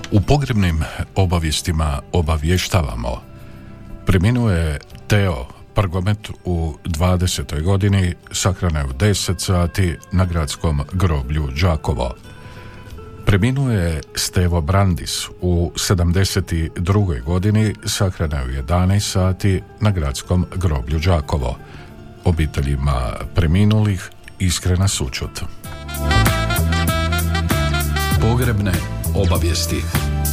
U pogrebnim obavijestima obavještavamo: preminuo je Teo Prgomet u 20. godini, sahrana je u 10 sati na gradskom groblju Đakovo. Preminuo je Stevo Brandis u 72. godini, sahrana je u 11 sati na gradskom groblju Đakovo. Obiteljima preminulih iskrena sućut. Pogrebne obavijesti.